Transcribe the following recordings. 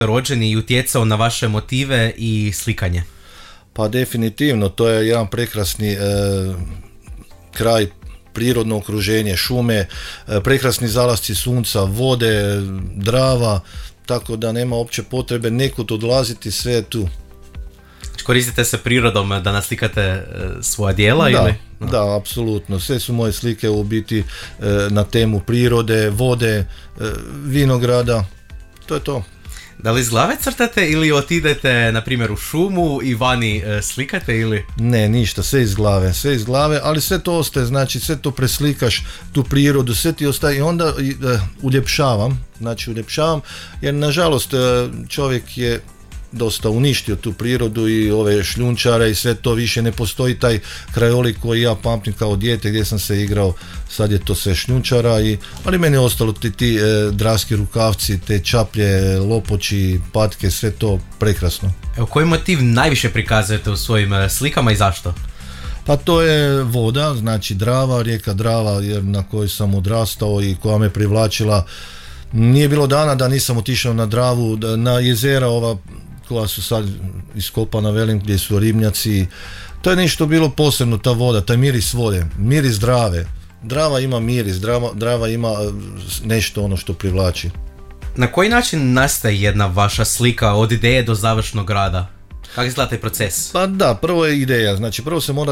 rođen i utjecao na vaše motive i slikanje? Pa definitivno, to je jedan prekrasni kraj, prirodno okruženje, šume, prekrasni zalasci sunca, vode, Drava, tako da nema uopće potrebe nekud odlaziti, sve je tu. Koristite se prirodom da naslikate svoja djela? Da, ili? da, apsolutno. Sve su moje slike u biti na temu prirode, vode, vinograda, to je to. Da li iz glave crtate ili otidete, na primjer, u šumu i vani slikate ili? Ne, ništa, sve iz glave, ali sve to ostaje, znači sve to preslikaš, tu prirodu, sve ti ostaje i onda uljepšavam, jer nažalost čovjek je dosta uništio tu prirodu i ove šljunčare i sve to, više ne postoji taj krajolik koji ja pamtim kao dijete gdje sam se igrao, sad je to sve šljunčara, ali meni je ostalo ti draski rukavci, te čaplje, lopoči, patke, sve to prekrasno. Evo, koji motiv najviše prikazujete u svojim slikama i zašto? Pa to je voda, znači Drava, rijeka Drava na kojoj sam odrastao i koja me privlačila. Nije bilo dana da nisam otišao na Dravu, na jezera ova koja su sad iskopana, velim, gdje su ribnjaci. To je nešto bilo posebno, ta voda, taj miris vode, miris Drave. Drava ima miris, Drava ima nešto ono što privlači. Na koji način nastaje jedna vaša slika od ideje do završnog rada? Kako izgleda taj proces? Pa da, prvo je ideja, znači prvo se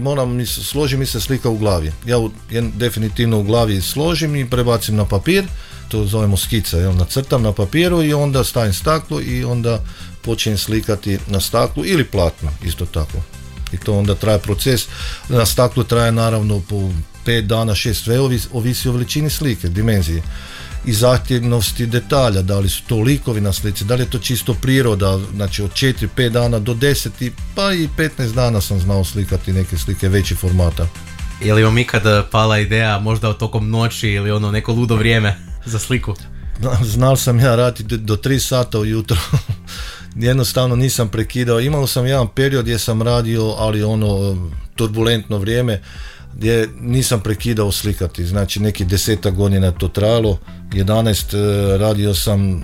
složi mi se slika u glavi. Ja definitivno u glavi složim i prebacim na papir, to zovemo skica, nacrtam na papiru i onda stavim staklo i onda počnem slikati na staklu ili platno, isto tako. I to onda traje proces, na staklu traje naravno po 5 dana, 6, sve ovisi o veličini slike, dimenzije i zahtjevnosti detalja, da li su to likovi na slici, da li je to čisto priroda, znači od 4-5 dana do 10 pa i 15 dana sam znao slikati neke slike većih formata. Je li vam ikad pala ideja možda tokom noći ili neko ludo vrijeme za sliku? Znao sam ja raditi do 3 sata ujutro. Jednostavno nisam prekidao. Imao sam jedan period gdje sam radio, ali turbulentno vrijeme, gdje nisam prekidao slikati. Znači neki 10 godina to trajalo, 11 radio sam,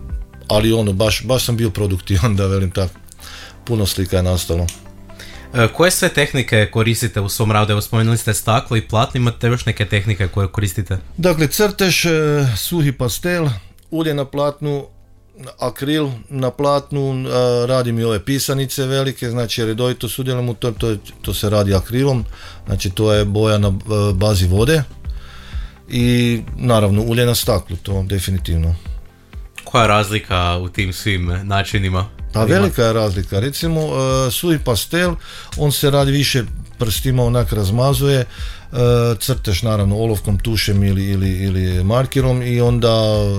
ali baš sam bio produktivan, da velim tako. Puno slika je nastalo. Koje sve tehnike koristite u svom radu? Evo, spomenuli ste staklo i platno, imate još neke tehnike koje koristite? Dakle, crtež, suhi pastel, ulje na platnu, akril na platnu, radim i ove pisanice velike, znači redovito sudjelujem u to se radi akrilom, znači to je boja na bazi vode i naravno ulje na staklu, to definitivno. Koja je razlika u tim svim načinima? Pa velika je razlika, recimo suhi pastel, on se radi više prstima, onak razmazuje, crtež naravno olovkom, tušem ili markerom i onda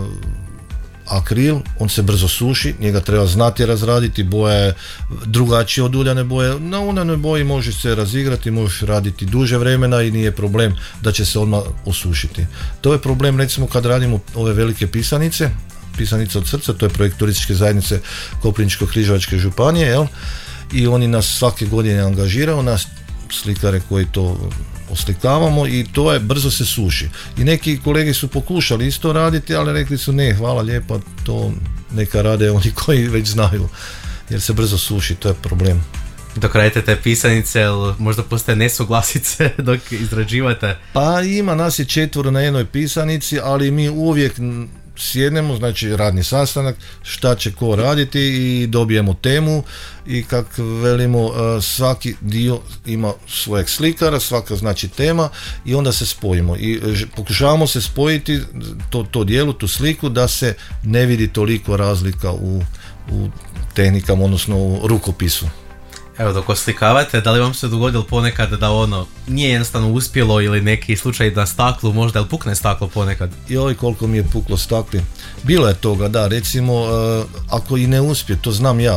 akril, on se brzo suši, njega treba znati razraditi, boja je drugačija od uljane boje, na uljanoj boji možeš se razigrati, možeš raditi duže vremena i nije problem da će se odmah osušiti. To je problem recimo kad radimo ove velike pisanice od srca, to je projekt turističke zajednice Koprivničko-križevačke županije, jel? I oni nas svake godine angažiraju, nas slikare koji to oslikavamo i to je brzo se suši. I neki kolege su pokušali isto raditi, ali rekli su ne, hvala lijepa, to neka rade oni koji već znaju, jer se brzo suši, to je problem. Dok radite te pisanice, možda postoje nesuglasice dok izrađivate? Pa ima, nas je 4 na jednoj pisanici, ali mi uvijek sjednemo, znači radni sastanak, šta će ko raditi i dobijemo temu i kak velimo, svaki dio ima svojeg slikara, svaka znači tema i onda se spojimo i pokušavamo se spojiti to dijelu, tu sliku, da se ne vidi toliko razlika u tehnikama, odnosno u rukopisu. Evo, dok oslikavate, da li vam se dogodilo ponekad da nije jednostavno uspjelo ili neki slučaj na staklu, možda ili pukne staklo ponekad? Joj, koliko mi je puklo stakli. Bilo je toga, da, recimo, ako i ne uspije, to znam ja.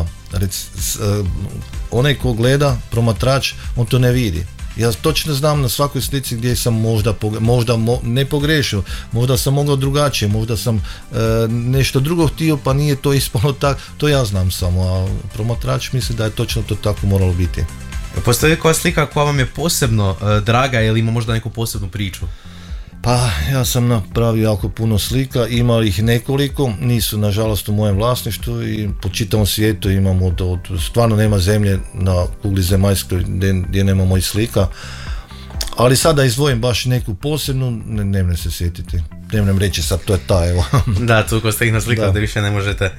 Onaj ko gleda, promatrač, on to ne vidi. Ja točno znam na svakoj slici gdje sam možda ne pogrešio, možda sam mogao drugačije, možda sam nešto drugo htio pa nije to ispalo tako, to ja znam samo, a promatrač misli da je točno to tako moralo biti. Postoji koja slika koja vam je posebno draga ili ima možda neku posebnu priču? Pa ja sam napravio jako puno slika, ima ih nekoliko, nisu nažalost u mojem vlasništvu i po čitavom svijetu imamo, stvarno nema zemlje na kugli zemaljskoj gdje nema mojih slika, ali sada izdvojim baš neku posebnu, ne moram se sjetiti, ne moram reći sad to je ta, evo. Da, tu ko ste ih naslikali da više ne možete.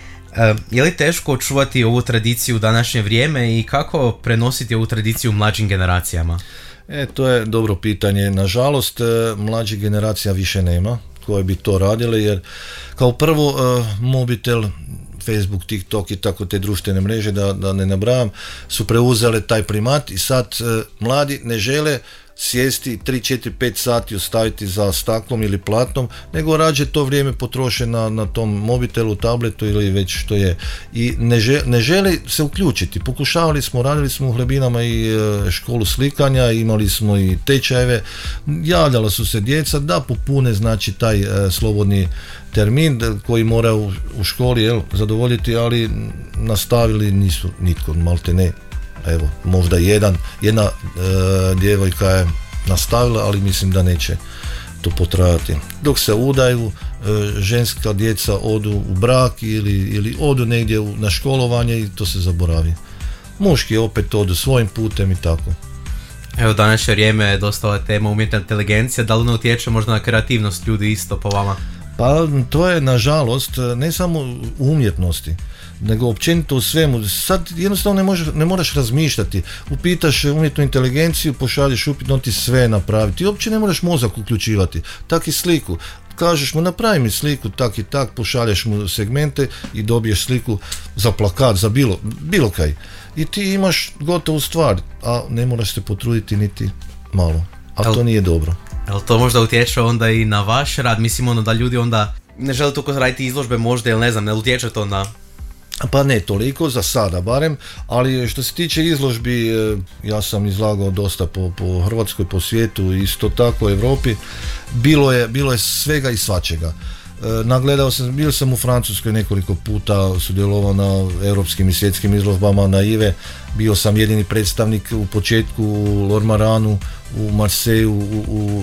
Je li teško očuvati ovu tradiciju u današnje vrijeme i kako prenositi ovu tradiciju mlađim generacijama? To je dobro pitanje. Nažalost, mlađih generacija više nema koje bi to radile, jer kao prvo mobitel, Facebook, TikTok i tako te društvene mreže, da ne nabrajam, su preuzele taj primat i sad mladi ne žele sjesti 3, 4, 5 sati ostaviti za staklom ili platnom, nego rađe to vrijeme potroše na tom mobitelu, tabletu ili već što je. I ne žele se uključiti. Pokušavali smo, radili smo u Hlebinama i školu slikanja, imali smo i tečajeve, javljala su se djeca da popune znači taj slobodni termin koji mora u školi zadovoljiti, ali nastavili nisu nitko, malte ne. Evo, možda jedna djevojka je nastavila, ali mislim da neće to potrajati. Dok se udaju, ženska djeca odu u brak ili odu negdje na školovanje i to se zaboravi. Muški opet odu svojim putem i tako. Evo, današnje vrijeme je dosta ova tema umjetna inteligencija, da li ona utječe možda na kreativnost ljudi isto po vama? Pa to je nažalost ne samo u umjetnosti, nego općenito u svemu. Sad jednostavno ne moraš razmišljati. Upitaš umjetnu inteligenciju, pošalješ upit, on ti sve napravi. Ti uopće ne moraš mozak uključivati. Tak i sliku. Kažeš mu napravi mi sliku tak i tak, pošalješ mu segmente i dobiješ sliku za plakat, za bilo kaj. I ti imaš gotovu stvar, a ne moraš se potruditi niti malo. A to nije dobro. Jel to možda utječe onda i na vaš rad? Mislim da ljudi onda ne žele toliko raditi izložbe možda, ili ne znam, ne utječe to na... Pa ne toliko, za sada barem, ali što se tiče izložbi, ja sam izlagao dosta po Hrvatskoj, po svijetu, isto tako u Europi, bilo je svega i svačega. Nagledao sam, bio sam u Francuskoj nekoliko puta, sudjelovao na europskim i svjetskim izložbama na IVE, bio sam jedini predstavnik u početku u Lormaranu, u Marseju, u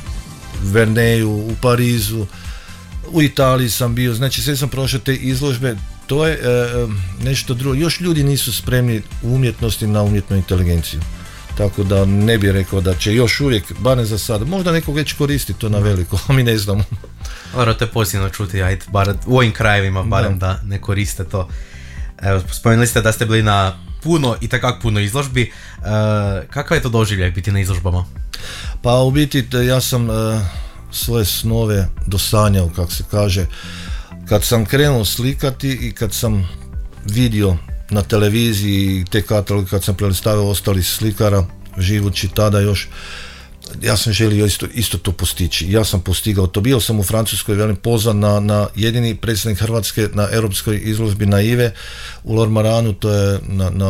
Verneju, u Parizu, u Italiji sam bio, znači sve sam prošao te izložbe. To je nešto drugo. Još ljudi nisu spremni u umjetnosti na umjetnu inteligenciju. Tako da ne bih rekao da će još uvijek, barem za sada, možda neko već koristi to na veliko, a mi ne znamo. Dobro, to je pozitivno čuti, ajde, bar u ovim krajevima, barem da ne koriste to. Evo, spomenuli ste da ste bili na puno izložbi. Kakav je to doživljaj biti na izložbama? Pa u biti ja sam svoje snove dosanjao, kako se kaže. Kad sam krenuo slikati i kad sam vidio na televiziji te kataloge, kad sam prelistavio ostalih slikara, živući tada još, ja sam želio isto to postići. Ja sam postigao to. Bio sam u Francuskoj, velim, pozvan na jedini predstavnik Hrvatske na europskoj izložbi na IVE u Lormaranu, to je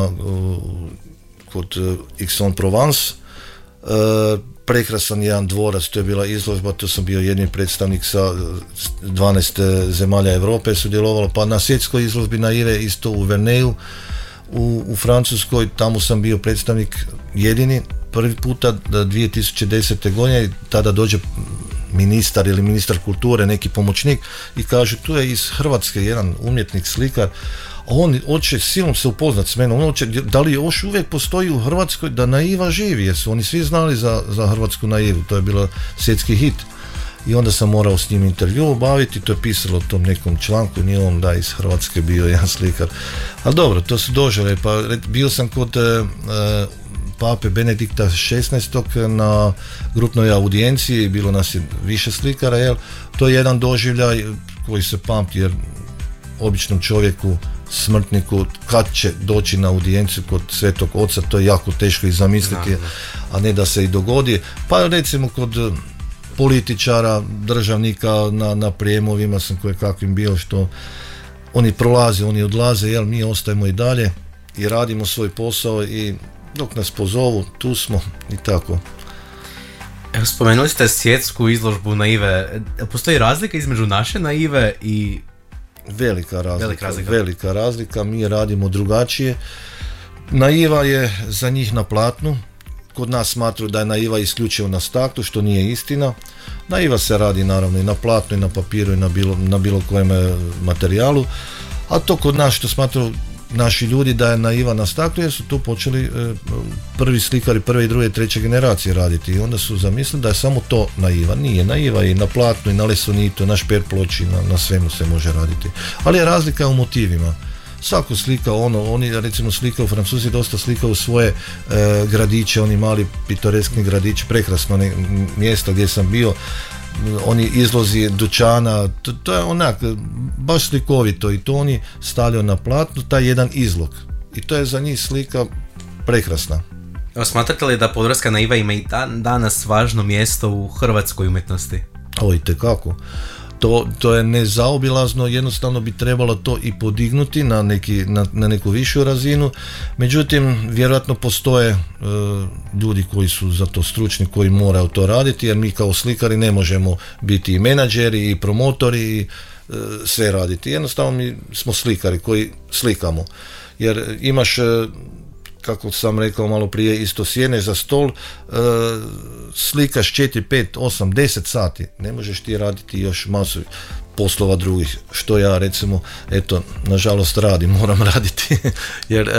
kod Aix-en-Provence. Prekrasan jedan dvorac, to je bila izložba, to sam bio jedini predstavnik sa 12 zemalja Europe sudjelovalo, pa na svjetskoj izložbi na IVE isto u Verneju u Francuskoj, tamo sam bio predstavnik jedini, prvi puta 2010. godine, tada dođe ministar ili ministar kulture, neki pomoćnik i kaže tu je iz Hrvatske jedan umjetnik, slikar, a on hoće silom se upoznat s menom, on hoće, da li još uvijek postoji u Hrvatskoj da naiva živi, jer su oni svi znali za hrvatsku naivu, to je bilo svjetski hit. I onda sam morao s njim intervju obaviti, to je pisalo u tom nekom članku, nije on da iz Hrvatske bio jedan slikar. Ali dobro, to su dožele, pa bio sam kod pape Benedikta XVI. Na grupnoj audijenciji, bilo nas je više slikara, jel? To je jedan doživljaj koji se pamti, jer običnom čovjeku, smrtniku, kad će doći na audijenciju kod Svetog Oca, to je jako teško i zamisliti, a ne da se i dogodi. Pa recimo kod političara, državnika na prijemovima sam kakvim bio, što oni prolaze, oni odlaze, jel, mi ostajemo i dalje i radimo svoj posao i dok nas pozovu, tu smo i tako. Evo, spomenuli ste svjetsku izložbu na IVE. Postoji razlika između naše na IVE i... Velika razlika, mi radimo drugačije. Naiva je za njih na platnu, kod nas smatruju da je naiva isključivo na staklu, što nije istina. Naiva se radi naravno i na platnu i na papiru i na bilo kojem materijalu, a to kod nas što smatruju naši ljudi da je naiva na staklu, jer su tu počeli prvi slikari prve i druge i treće generacije raditi i onda su zamislili da je samo to naiva. Nije, naiva i na platnu i na lesonitu, na šper ploči, na svemu se može raditi, ali je razlika u motivima. Svako slika, oni recimo slikaju, Francuzi dosta slikaju svoje gradiće, oni mali pitoreskni gradići, prekrasno mjesto gdje sam bio, oni izlozi dućana, to je onak baš slikovito i to oni stavljaju na platnu, taj jedan izlog i to je za njih slika prekrasna. Smatrate li da podravska naiva ima i danas važno mjesto u hrvatskoj umjetnosti? O, itekako. To je nezaobilazno, jednostavno bi trebalo to i podignuti na neku višu razinu, međutim vjerojatno postoje ljudi koji su za to stručni, koji moraju to raditi, jer mi kao slikari ne možemo biti i menadžeri i promotori i sve raditi, jednostavno mi smo slikari koji slikamo, jer imaš, kako sam rekao malo prije, isto sjedneš za stol, slikaš 4, 5, 8, 10 sati, ne možeš ti raditi još masu poslova drugih, što ja recimo, eto, nažalost moram raditi, jer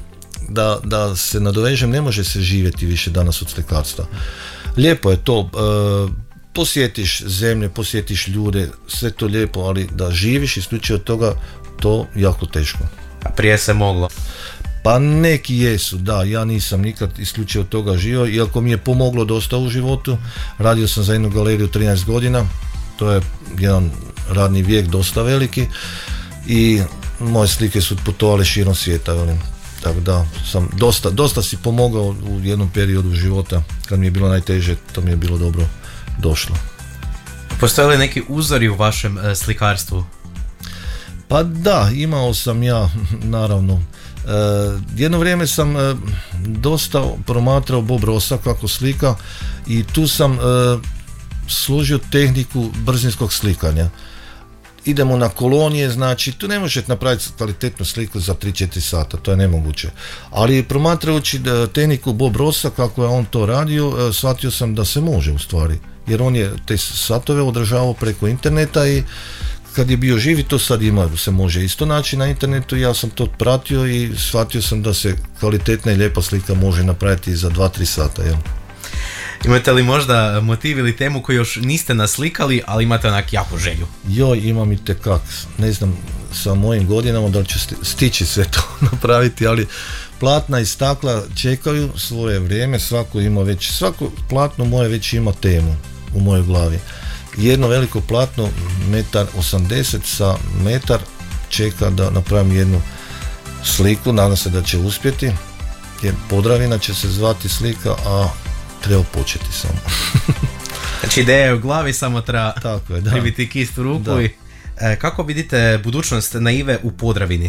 da se nadovežem, ne može se živjeti više danas od slikarstva. Lijepo je to, posjetiš zemlje, posjetiš ljude, sve to lijepo, ali da živiš isključivo od toga, to jako teško. A prije se moglo? Pa neki jesu, da, ja nisam nikad isključivo od toga živio, iako mi je pomoglo dosta u životu. Radio sam za jednu galeriju 13 godina, to je jedan radni vijek dosta veliki i moje slike su putovale širom svijeta, velim. Tako da sam dosta si pomogao u jednom periodu života, kad mi je bilo najteže, to mi je bilo dobro došlo. Postoje li neki uzori u vašem slikarstvu? Pa da, imao sam ja, naravno. Jedno vrijeme sam dosta promatrao Bob Rossa kako slika i tu sam služio tehniku brzinskog slikanja. Idemo na kolonije, znači tu ne možete napraviti kvalitetnu sliku za 3-4 sata, to je nemoguće. Ali promatrajući tehniku Bob Rossa kako je on to radio, shvatio sam da se može u stvari, jer on je te satove održavao preko interneta i kad je bio živi, to sad se može isto naći na internetu, ja sam to pratio i shvatio sam da se kvalitetna i lijepa slika može napraviti za 2-3 sata. Jel? Imate li možda motiv ili temu koju još niste naslikali, ali imate onak jako želju? Joj, imam i tekak. Ne znam sa mojim godinama da li ću stići sve to napraviti, ali platna i stakla čekaju svoje vrijeme, svako platno moje već ima temu u mojoj glavi. Jedno veliko platno, 1,80 m sa metar, čeka da napravim jednu sliku, nadam se da će uspjeti, jer Podravina će se zvati slika, a treba početi samo. Znači ideja je u glavi, samo treba pribiti kist u ruku. Da. I, kako vidite budućnost naive u Podravini?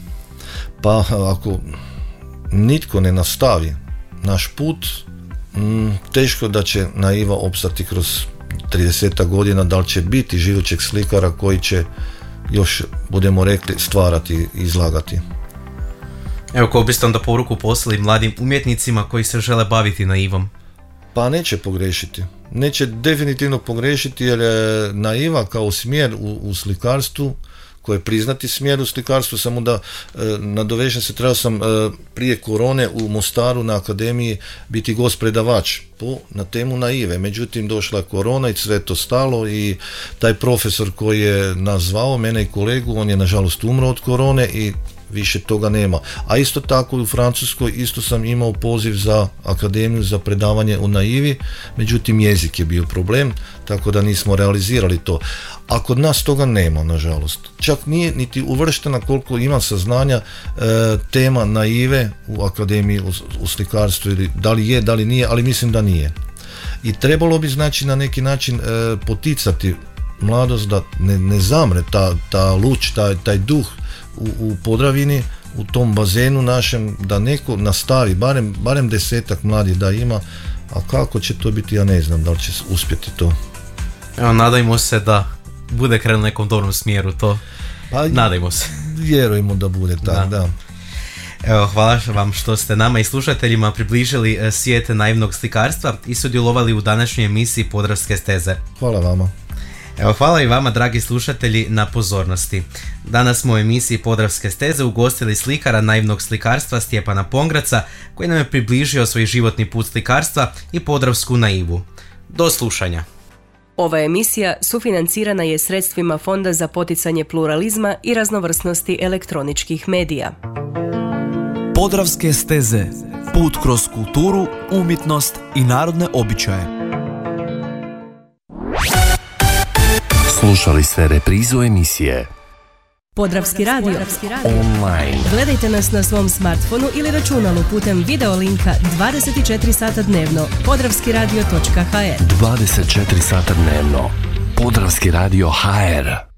Pa ako nitko ne nastavi naš put, teško da će naiva opstati kroz 30 godina, da li će biti živućeg slikara koji će još, budemo rekli, stvarati i izlagati. Evo, kako biste onda poruku poslali mladim umjetnicima koji se žele baviti naivom? Pa neće pogrešiti. Neće definitivno pogrešiti, jer je naiva kao smjer u slikarstvu, koji je priznati smjer u slikarstvu, samo da nadovežem se, trebao sam prije korone u Mostaru na akademiji biti gost predavač na temu naive, međutim došla je korona i sve to stalo i taj profesor koji je nas zvao, mene i kolegu, on je nažalost umro od korone i više toga nema. A isto tako i u Francuskoj isto sam imao poziv za akademiju za predavanje u naivi, međutim jezik je bio problem, tako da nismo realizirali to. A kod nas toga nema, nažalost. Čak nije niti uvrštena, koliko imam saznanja, tema naive u akademiji u slikarstvu, ili da li je, da li nije, ali mislim da nije. I trebalo bi, znači, na neki način poticati mladost da ne zamre ta luč, taj duh u Podravini, u tom bazenu našem, da neko nastavi, barem 10 mladih da ima, a kako će to biti, ja ne znam, da li će uspjeti to. Evo, nadajmo se da bude krenuo u nekom dobrom smjeru to. Pa, nadajmo se. Vjerujemo da bude tako, da. Evo, hvala vam što ste nama i slušateljima približili svijet naivnog slikarstva i sudjelovali u današnjoj emisiji Podravske steze. Hvala vama. Evo, hvala i vama, dragi slušatelji, na pozornosti. Danas smo u emisiji Podravske steze ugostili slikara naivnog slikarstva Stjepana Pongraca, koji nam je približio svoj životni put slikarstva i podravsku naivu. Do slušanja. Ova emisija sufinancirana je sredstvima Fonda za poticanje pluralizma i raznovrsnosti elektroničkih medija. Podravske steze. Put kroz kulturu, umjetnost i narodne običaje. Slušali ste reprizu emisije Podravski radio. online. Gledajte nas na svom smartfonu ili računalu putem video linka 24 sata dnevno podravskiradio.hr. 24 sata dnevno. Podravski radio HR.